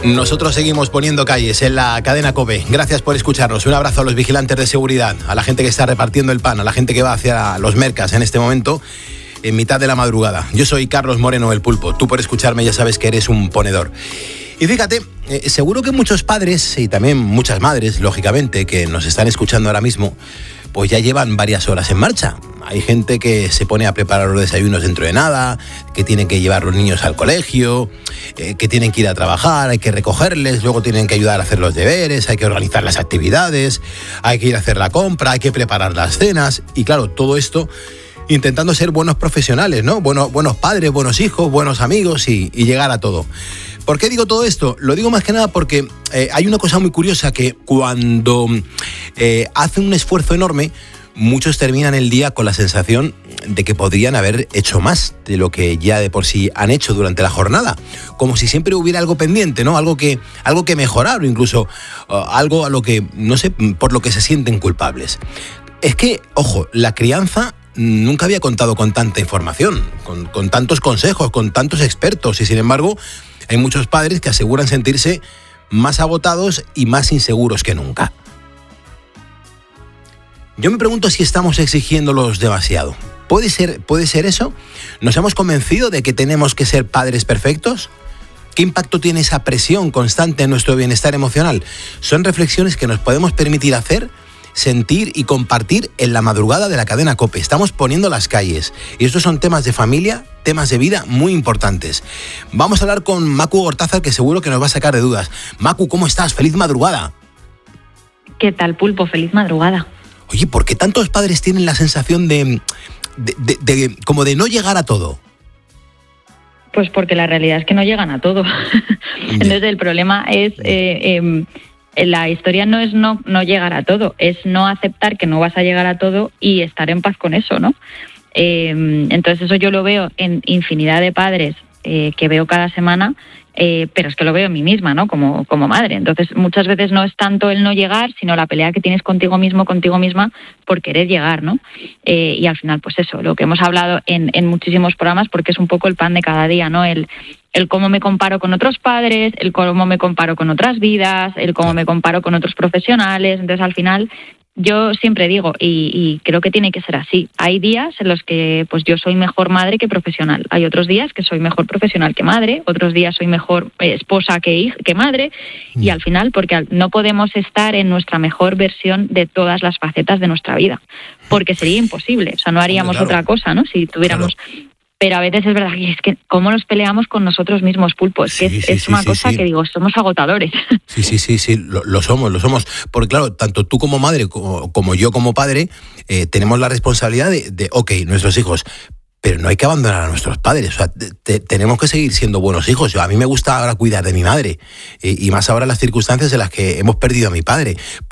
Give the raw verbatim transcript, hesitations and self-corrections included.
Nosotros seguimos poniendo calles en la cadena COPE. Gracias por escucharnos. Un abrazo a los vigilantes de seguridad, a la gente que está repartiendo el pan, a la gente que va hacia los mercas en este momento, en mitad de la madrugada. Yo soy Carlos Moreno, el Pulpo. Tú por escucharme ya sabes que eres un ponedor. Y fíjate, eh, seguro que muchos padres y también muchas madres, lógicamente, que nos están escuchando ahora mismo, pues ya llevan varias horas en marcha. Hay gente que se pone a preparar los desayunos dentro de nada, que tienen que llevar los niños al colegio, eh, que tienen que ir a trabajar, hay que recogerles, luego tienen que ayudar a hacer los deberes, hay que organizar las actividades, hay que ir a hacer la compra, hay que preparar las cenas. Y claro, todo esto intentando ser buenos profesionales, ¿no? Bueno, buenos padres, buenos hijos, buenos amigos y, y llegar a todo. ¿Por qué digo todo esto? Lo digo más que nada porque eh, hay una cosa muy curiosa, que cuando eh, hacen un esfuerzo enorme, muchos terminan el día con la sensación de que podrían haber hecho más de lo que ya de por sí han hecho durante la jornada. Como si siempre hubiera algo pendiente, ¿no? Algo que, algo que mejorar o incluso uh, algo a lo que, no sé, por lo que se sienten culpables. Es que, ojo, la crianza nunca había contado con tanta información, con, con tantos consejos, con tantos expertos, y sin embargo hay muchos padres que aseguran sentirse más agotados y más inseguros que nunca. Yo me pregunto si estamos exigiéndolos demasiado. ¿Puede ser, puede ser eso? ¿Nos hemos convencido de que tenemos que ser padres perfectos? ¿Qué impacto tiene esa presión constante en nuestro bienestar emocional? Son reflexiones que nos podemos permitir hacer, sentir y compartir en la madrugada de la cadena COPE. Estamos poniendo las calles y estos son temas de familia, temas de vida muy importantes. Vamos a hablar con Macu Gortázar, que seguro que nos va a sacar de dudas. Macu, ¿cómo estás? ¡Feliz madrugada! ¿Qué tal, Pulpo? ¡Feliz madrugada! Oye, ¿por qué tantos padres tienen la sensación de, de, de, de como de no llegar a todo? Pues porque la realidad es que no llegan a todo. Entonces el problema es... Eh, eh, la historia no es no, no llegar a todo, es no aceptar que no vas a llegar a todo y estar en paz con eso, ¿no? Eh, entonces eso yo lo veo en infinidad de padres eh, que veo cada semana, eh, pero es que lo veo en mí misma, ¿no? Como, como madre. Entonces muchas veces no es tanto el no llegar, sino la pelea que tienes contigo mismo, contigo misma, por querer llegar, ¿no? Eh, y al final, pues eso, lo que hemos hablado en, en muchísimos programas, porque es un poco el pan de cada día, ¿no? El el cómo me comparo con otros padres, el cómo me comparo con otras vidas, el cómo me comparo con otros profesionales. Entonces, al final, yo siempre digo, y, y creo que tiene que ser así, hay días en los que pues yo soy mejor madre que profesional, hay otros días que soy mejor profesional que madre, otros días soy mejor esposa que, hija, que madre, y al final, porque no podemos estar en nuestra mejor versión de todas las facetas de nuestra vida, porque sería imposible, o sea, no haríamos claro. otra cosa, ¿no? Si tuviéramos... Claro. Pero a veces es verdad que es que cómo nos peleamos con nosotros mismos, Pulpo. Es que sí, es, sí, es una sí, cosa sí. que digo, somos agotadores. Sí, sí, sí, sí, lo, lo somos, lo somos. Porque claro, tanto tú como madre como, como yo como padre, eh, tenemos la responsabilidad de, de, ok, nuestros hijos, pero no hay que abandonar a nuestros padres. O sea, te, te, tenemos que seguir siendo buenos hijos. Yo, a mí me gusta ahora cuidar de mi madre, y, y más ahora en las circunstancias en las que hemos perdido a mi padre.